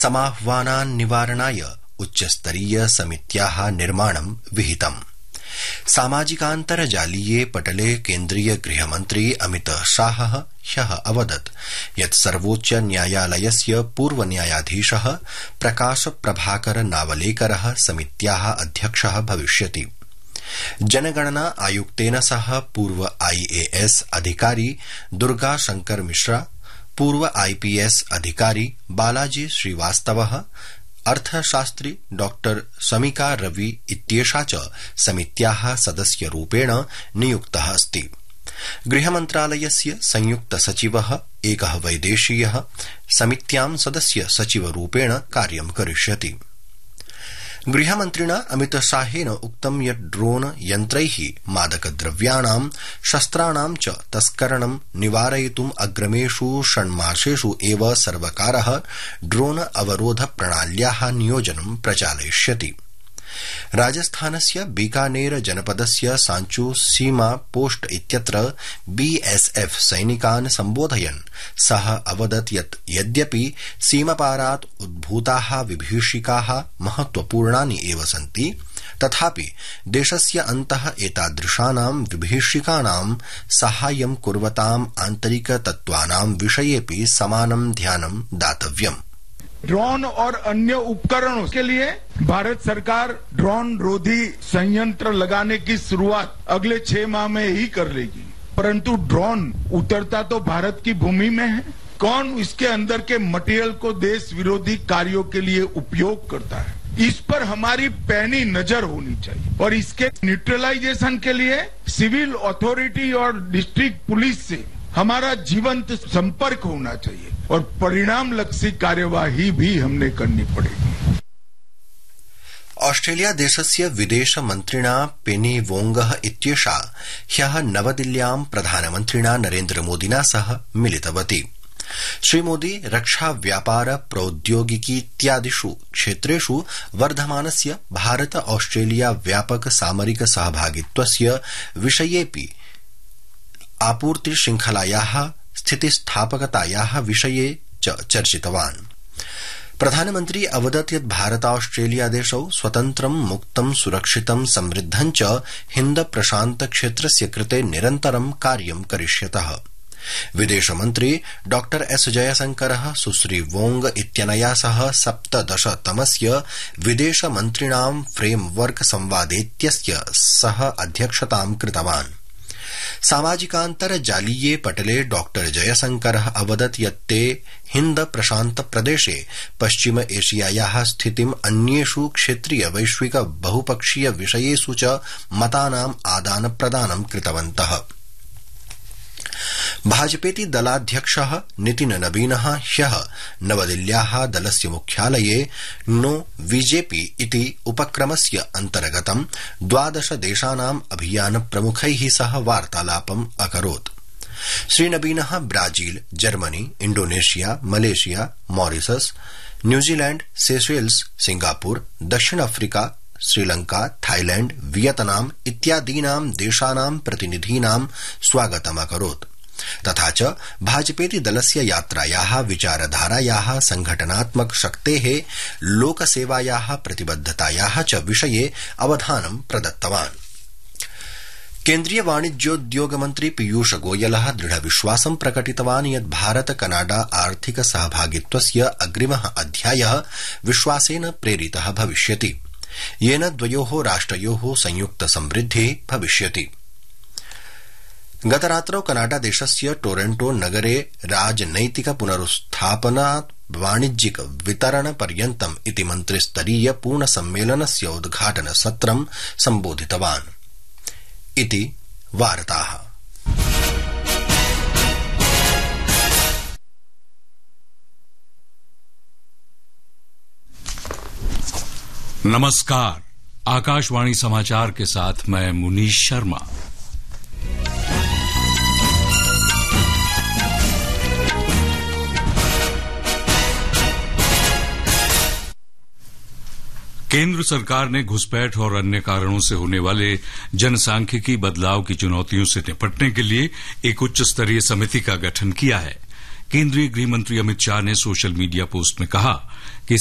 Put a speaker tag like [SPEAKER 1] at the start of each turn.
[SPEAKER 1] समाह्वानान् निवारणाय उच्चस्तरीय समित्याः निर्माणं विहितम्। सामाजिकान्तर्जालीये पटले केन्द्रीय गृहमन्त्री अमित शाहः ह्यः अवदत् यत् सर्वोच्च न्यायालयस्य पूर्वन्यायाधीशः प्रकाश प्रभाकर नावलेकरः समित्याः अध्यक्षः भविष्यति। जनगणना आयुक्तेन सह पूर्व IAS अधिकारी दुर्गा शंकर मिश्रा, पूर्व IPS अधिकारी बालाजी श्रीवास्तवः, अर्थशास्त्री डॉक्टर समिका रवि इत्येषा च समित्याः सदस्यरूपेण नियुक्तः अस्ति। गृहमन्त्रालयस्य संयुक्त सचिवः एकः वैदेशीयः समित्यां सदस्य सचिवरूपेण कार्यं करिष्यति। गृहमन्त्रिणा अमित शाहेन उक्तं यत् ड्रोन यन्त्रैः मादकद्रव्याणां शस्त्राणां च तस्करणं निवारयितुम् अग्रिमेषु षण्मासेषु एव सर्वकारः ड्रोन अवरोध प्रणाल्याः नियोजनं प्रचालयिष्यति। राजस्थानस्य बीकानेर जनपदस्य सांचू सीमा पोस्ट इत्यत्र BSF सैनिकान् सम्बोधयन् सः अवदत् यत् यद्यपि सीमापारात् उद्भूताः विभीषिकाः महत्वपूर्णानि एव सन्ति, तथापि देशस्य अन्तः एतादृशानां विभीषिकानां साहाय्यं कुर्वताम् आन्तरिक तत्त्वानां विषयेऽपि समानं ध्यानं दातव्यम्।
[SPEAKER 2] ड्रोन और अन्य उपकरणों के लिए भारत सरकार ड्रोन रोधी संयंत्र लगाने की शुरुआत अगले 6 माह में ही कर लेगी। परंतु ड्रोन उतरता तो भारत की भूमि में है। कौन इसके अंदर के मटेरियल को देश विरोधी कार्यों के लिए उपयोग करता है, इस पर हमारी पैनी नजर होनी चाहिए और इसके न्यूट्रलाइजेशन के लिए सिविल अथॉरिटी और डिस्ट्रिक्ट पुलिस से हमारा जीवंत संपर्क होना चाहिए और परिणाम लक्षी कार्यवाही भी हमने करनी पड़ेगी।
[SPEAKER 1] ऑस्ट्रेलिया देशस्य विदेश मन्त्रिणा पेनी वोंगः इत्येषा ह्यः नवदिल्ल्यां प्रधानमन्त्रिणा नरेन्द्र मोदिना सह मिलितवती। श्रीमोदी रक्षा व्यापार प्रौद्योगिकीत्यादिषु क्षेत्रेषु वर्धमानस्य भारत ऑस्ट्रेलिया व्यापक सामरिक सहभागित्वस्य विषयेऽपि आपूर्ति श्रृंखलायाः स्थितिस्थापकतायाः विषये च चर्चितवान्। प्रधानमन्त्री अवदत् यत् भारत ऑस्ट्रेलिया देशौ स्वतन्त्रं मुक्तं सुरक्षितं समृद्धं च हिन्द प्रशान्त क्षेत्रस्य कृते निरन्तरं कार्यं करिष्यतः। विदेशमन्त्री डॉ S जयशंकरः सुश्री वोंग इत्यनया सह 17तमस्य विदेशमन्त्रिणां फ्रेमवर्क संवादेत्यस्य सह अध्यक्षतां कृतवान्। सामाजिकान्तर्जालीये पटले डॉ जयशंकरः अवदत् यत् ते हिन्द प्रशान्त प्रदेशे पश्चिम एशियायाः स्थितिम् अन्येषु क्षेत्रीय वैश्विक बहुपक्षीय विषयेषु च मतानाम् आदान प्रदानं कृतवन्तः। भाजपेति दलाध्यक्षः नितिन नवीनः ह्यः नवदिल्ल्याः दलस्य मुख्यालये नो बीजेपी इति उपक्रमस्य अन्तर्गतं 12 देशानाम् अभियान प्रमुखैः सह वार्तालापम् अकरोत्। श्रीनवीनः Brazil, Germany, Indonesia, Malaysia, Mauritius, New Zealand, Seychelles, Singapore, दक्षिण अफ्रीका, श्रीलंका, थाईलैंड, वियतनाम इत्यादीनां देशानां प्रतिनिधीनां स्वागतम् अकरोत्। तथा च भाजपेति दलस्य यात्रायाः विचारधारायाः संघटनात्मक शक्तेः लोकसेवायाः प्रतिबद्धतायाः च विषये अवधानं प्रदत्तवान्। केन्द्रीय वाणिज्योद्योग मन्त्री पीयूष गोयलः दृढविश्वासं प्रकटितवान् यत् भारत कनाडा आर्थिक सहभागित्वस्य अग्रिमः अध्यायः विश्वासेन प्रेरितः भविष्यति, येन द्वयोः राष्ट्रयोः संयुक्त समृद्धिः भविष्यति। गतरात्रौ कनाडा देशस्य टोरंटो नगरे राजनैतिक पुनरुत्थापनात् वाणिज्यिक वितरण पर्यन्तम् इति मन्त्रिस्तरीय पूर्णसम्मेलनस्य उद्घाटन सत्रं सम्बोधितवान् इति वार्ताः।
[SPEAKER 3] नमस्कार, आकाशवाणी समाचार के साथ मैं मुनीश शर्मा। केंद्र सरकार ने घुसपैठ और अन्य कारणों से होने वाले जनसांख्यिकी बदलाव की चुनौतियों से निपटने के लिए एक उच्च स्तरीय समिति का गठन किया है। केंद्रीय गृह मंत्री अमित शाह ने सोशल मीडिया पोस्ट में कहा कि